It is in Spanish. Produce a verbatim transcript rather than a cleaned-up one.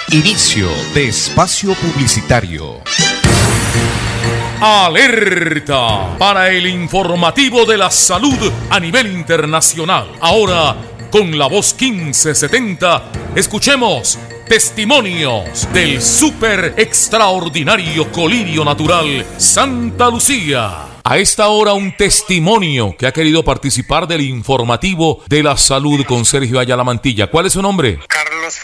Inicio de espacio publicitario. Alerta para el informativo de la salud a nivel internacional. Ahora, con la voz quince setenta, escuchemos testimonios del súper extraordinario colirio natural Santa Lucía. A esta hora un testimonio que ha querido participar del informativo de la salud con Sergio Ayala Mantilla. ¿Cuál es su nombre?